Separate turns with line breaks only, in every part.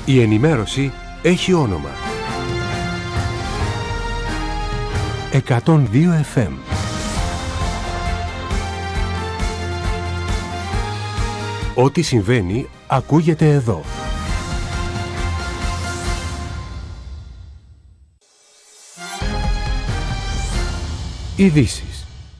Η ενημέρωση έχει όνομα. 102 FM. Ό,τι συμβαίνει ακούγεται εδώ. Ειδήσεις.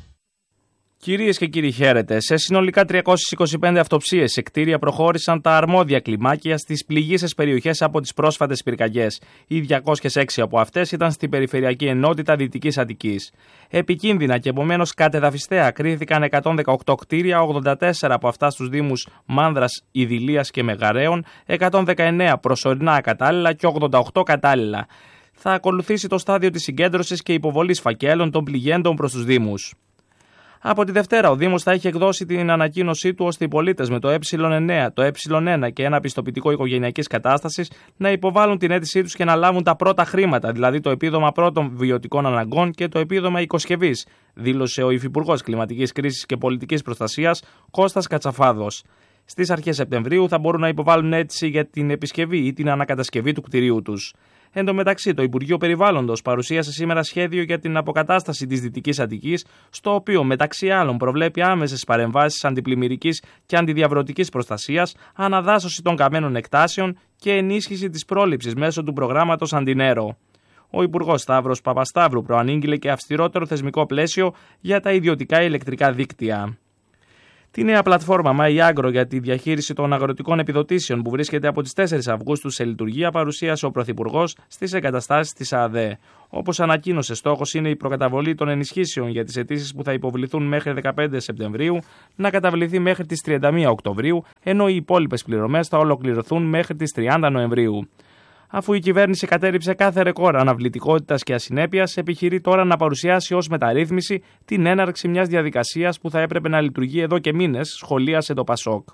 Κυρίες και κύριοι, χαίρετε. Σε συνολικά 325 αυτοψίες σε κτίρια προχώρησαν τα αρμόδια κλιμάκια στις πληγείσες περιοχές από τις πρόσφατες πυρκαγιές. Οι 206 από αυτές ήταν στην Περιφερειακή Ενότητα Δυτικής Αττικής. Επικίνδυνα και επομένως κατεδαφιστέα κρίθηκαν 118 κτίρια, 84 από αυτά στους δήμους Μάνδρας, Ιδηλίας και Μεγαρέων, 119 προσωρινά ακατάλληλα και 88 κατάλληλα. Θα ακολουθήσει το στάδιο της συγκέντρωσης και υποβολής φακέλων των πληγέντων προς τους δήμους. Από τη Δευτέρα, ο Δήμος θα έχει εκδώσει την ανακοίνωσή του ώστε οι πολίτες με το Ε9, το Ε1 και ένα πιστοποιητικό οικογενειακής κατάστασης να υποβάλουν την αίτησή τους και να λάβουν τα πρώτα χρήματα, δηλαδή το επίδομα πρώτων βιωτικών αναγκών και το επίδομα οικοσκευής, δήλωσε ο Υφυπουργός Κλιματικής Κρίσης και Πολιτικής Προστασίας Κώστας Κατσαφάδος. Στις αρχές Σεπτεμβρίου θα μπορούν να υποβάλουν αίτηση για την επισκευή ή την ανακατασκευή του κτηρίου τους. Εν τω μεταξύ, το Υπουργείο Περιβάλλοντος παρουσίασε σήμερα σχέδιο για την αποκατάσταση της Δυτικής Αττικής, στο οποίο μεταξύ άλλων προβλέπει άμεσες παρεμβάσεις αντιπλημμυρικής και αντιδιαβρωτικής προστασίας, αναδάσωση των καμένων εκτάσεων και ενίσχυση της πρόληψης μέσω του προγράμματος Αντινέρο. Ο Υπουργός Σταύρος Παπασταύρου προανήγγειλε και αυστηρότερο θεσμικό πλαίσιο για τα ιδιωτικά ηλεκτρικά δίκτυα. Τη νέα πλατφόρμα MyAgro για τη διαχείριση των αγροτικών επιδοτήσεων που βρίσκεται από τις 4 Αυγούστου σε λειτουργία παρουσίασε ο Πρωθυπουργός στις εγκαταστάσεις της ΑΔΕ. Όπως ανακοίνωσε, στόχος είναι η προκαταβολή των ενισχύσεων για τις αιτήσεις που θα υποβληθούν μέχρι 15 Σεπτεμβρίου να καταβληθεί μέχρι τις 31 Οκτωβρίου, ενώ οι υπόλοιπες πληρωμές θα ολοκληρωθούν μέχρι τις 30 Νοεμβρίου. Αφού η κυβέρνηση κατέρριψε κάθε ρεκόρ αναβλητικότητας και ασυνέπειας, επιχειρεί τώρα να παρουσιάσει ως μεταρρύθμιση την έναρξη μιας διαδικασίας που θα έπρεπε να λειτουργεί εδώ και μήνες, σχολίασε το Πασόκ.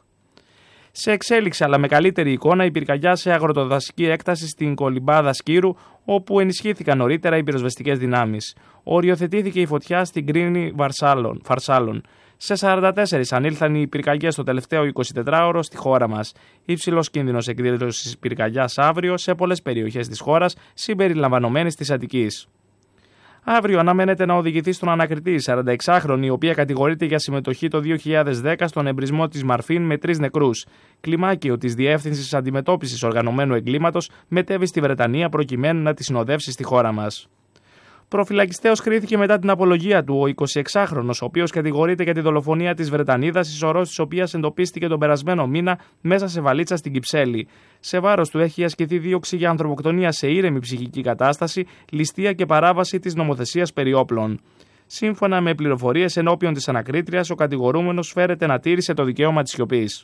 Σε εξέλιξη αλλά με καλύτερη εικόνα, η πυρκαγιά σε αγροτοδασική έκταση στην Κολυμπάδα Σκύρου, όπου ενισχύθηκαν νωρίτερα οι πυροσβεστικές δυνάμεις. Οριοθετήθηκε η φωτιά στην Κρίνη Φαρσάλων. Σε 44 ανήλθαν οι πυρκαγιές το τελευταίο 24ωρο στη χώρα μας. Υψηλός κίνδυνος εκδήλωσης πυρκαγιάς αύριο σε πολλές περιοχές της χώρας, συμπεριλαμβανομένης της Αττικής. Αύριο αναμένεται να οδηγηθεί στον ανακριτή η 46χρονη, η οποία κατηγορείται για συμμετοχή το 2010 στον εμπρισμό της Μαρφίν με 3 νεκρούς. Κλιμάκιο της Διεύθυνσης Αντιμετώπισης Οργανωμένου Εγκλήματος μετέβη στη Βρετανία προκειμένου να τη συνοδεύσει στη χώρα μας. Προφυλακιστέως κρίθηκε μετά την απολογία του ο 26χρονος, ο οποίος κατηγορείται για τη δολοφονία της Βρετανίδας, η σωρός της οποίας εντοπίστηκε τον περασμένο μήνα μέσα σε βαλίτσα στην Κυψέλη. Σε βάρος του έχει ασκηθεί δίωξη για ανθρωποκτονία σε ήρεμη ψυχική κατάσταση, ληστεία και παράβαση της νομοθεσίας περί όπλων. Σύμφωνα με πληροφορίες ενώπιον της ανακρίτριας, ο κατηγορούμενος φέρεται να τήρησε το δικαίωμα της σιωπής.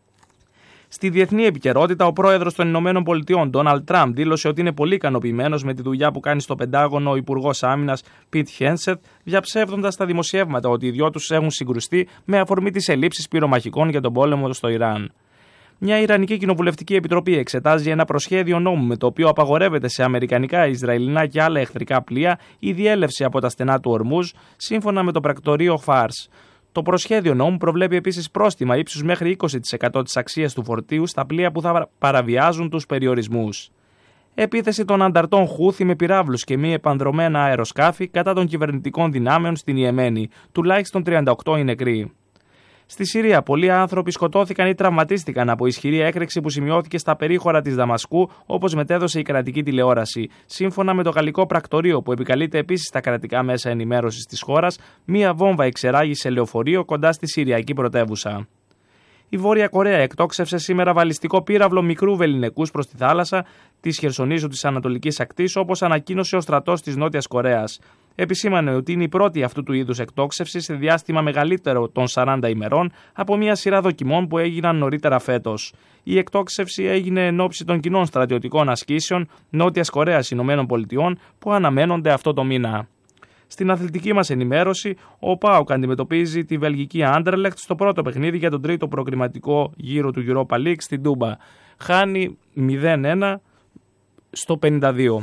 Στη διεθνή επικαιρότητα, ο πρόεδρος των Ηνωμένων Πολιτειών, Ντόναλντ Τραμπ, δήλωσε ότι είναι πολύ ικανοποιημένος με τη δουλειά που κάνει στο Πεντάγωνο ο Υπουργός Άμυνας Πιτ Χένσετ, διαψεύδοντας τα δημοσιεύματα ότι οι δυο τους έχουν συγκρουστεί με αφορμή τις ελλείψεις πυρομαχικών για τον πόλεμο στο Ιράν. Μια Ιρανική κοινοβουλευτική επιτροπή εξετάζει ένα προσχέδιο νόμου με το οποίο απαγορεύεται σε αμερικανικά, ισραηλινά και άλλα εχθρικά πλοία η διέλευση από τα στενά του Ορμούζ, σύμφωνα με το πρακτορείο Φάρς. Το προσχέδιο νόμου προβλέπει επίσης πρόστιμα ύψους μέχρι 20% της αξίας του φορτίου στα πλοία που θα παραβιάζουν τους περιορισμούς. Επίθεση των ανταρτών Χούθη με πυράβλους και μη επανδρωμένα αεροσκάφη κατά των κυβερνητικών δυνάμεων στην Ιεμένη. Τουλάχιστον 38 είναι νεκροί. Στη Συρία, πολλοί άνθρωποι σκοτώθηκαν ή τραυματίστηκαν από ισχυρή έκρηξη που σημειώθηκε στα περίχωρα της Δαμασκού, όπως μετέδωσε η κρατική τηλεόραση. Σύμφωνα με το γαλλικό πρακτορείο, που επικαλείται επίσης στα κρατικά μέσα ενημέρωσης της χώρας, μία βόμβα εξεράγει σε λεωφορείο κοντά στη Συριακή πρωτεύουσα. Η Βόρεια Κορέα εκτόξευσε σήμερα βαλιστικό πύραυλο μικρού βεληνικούς προς τη θάλασσα της Χερσονήσου της Ανατολικής Ακτής, όπως ανακοίνωσε ο στρατός της Νότιας Κορέας. Επισήμανε ότι είναι η πρώτη αυτού του είδους εκτόξευση σε διάστημα μεγαλύτερο των 40 ημερών από μια σειρά δοκιμών που έγιναν νωρίτερα φέτος. Η εκτόξευση έγινε εν ώψη των κοινών στρατιωτικών ασκήσεων Νότιας Κορέας Ηνωμένων Πολιτειών που αναμένονται αυτό το μήνα. Στην αθλητική μας ενημέρωση, ο ΠΑΟΚ αντιμετωπίζει τη βελγική Άντερλεχτ στο πρώτο παιχνίδι για τον τρίτο προκριματικό γύρο του Europa League στην Τούμπα. Χάνει 0-1 στο 52.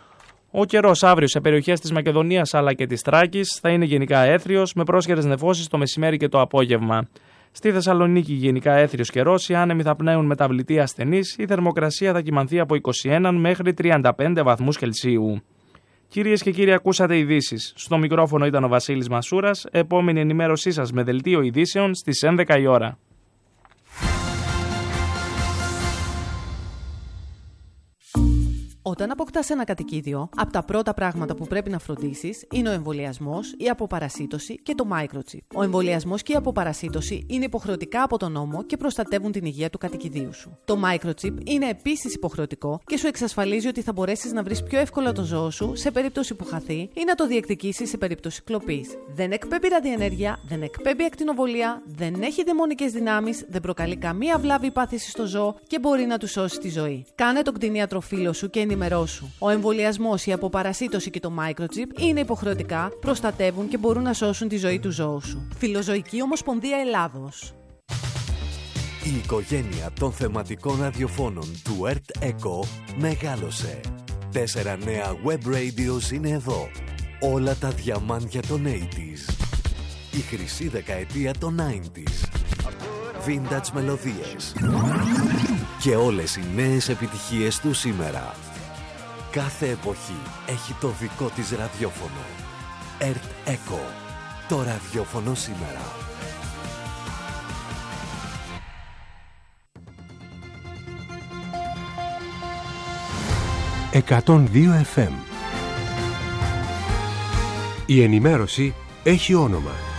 Ο καιρός αύριο σε περιοχές της Μακεδονίας αλλά και της Θράκης θα είναι γενικά έθριος με πρόσχερες νεφώσεις το μεσημέρι και το απόγευμα. Στη Θεσσαλονίκη γενικά έθριος καιρός, οι άνεμοι θα πνέουν μεταβλητή ασθενής, η θερμοκρασία θα κυμανθεί από 21 μέχρι 35 βαθμούς Κελσίου. Κυρίες και κύριοι, ακούσατε ειδήσεις. Στο μικρόφωνο ήταν ο Βασίλης Μασούρας. Επόμενη ενημέρωσή σας με δελτίο ειδήσεων στις 11 η ώρα.
Όταν αποκτάς ένα κατοικίδιο, από τα πρώτα πράγματα που πρέπει να φροντίσεις είναι ο εμβολιασμός, η αποπαρασίτωση και το microchip. Ο εμβολιασμός και η αποπαρασίτωση είναι υποχρεωτικά από τον νόμο και προστατεύουν την υγεία του κατοικιδίου σου. Το microchip είναι επίσης υποχρεωτικό και σου εξασφαλίζει ότι θα μπορέσεις να βρεις πιο εύκολα το ζώο σου σε περίπτωση που χαθεί ή να το διεκδικήσεις σε περίπτωση κλοπής. Δεν εκπέμπει ραδιενέργεια, δεν εκπέμπει ακτινοβολία, δεν έχει δαιμονικές δυνάμεις, δεν προκαλεί καμία βλάβη ή πάθηση στο ζώο και μπορεί να του σώσει τη ζωή. Κάνε τον κτηνίατρο φίλο σου και ενημερώσου. Ο εμβολιασμός, η αποπαρασίτωση και το microchip είναι υποχρεωτικά, προστατεύουν και μπορούν να σώσουν τη ζωή του ζώου σου. Φιλοζωική Ομοσπονδία Ελλάδος.
Η οικογένεια των θεματικών ραδιοφώνων του Earth Echo μεγάλωσε. 4 νέα web radios είναι εδώ. Όλα τα διαμάντια των 80s. Η χρυσή δεκαετία των 90s. Vintage μελωδίες. Και όλες οι νέες επιτυχίες του σήμερα. Κάθε εποχή έχει το δικό της ραδιόφωνο. Earth Echo. Το ραδιόφωνο σήμερα.
«102 FM». Η ενημέρωση έχει όνομα.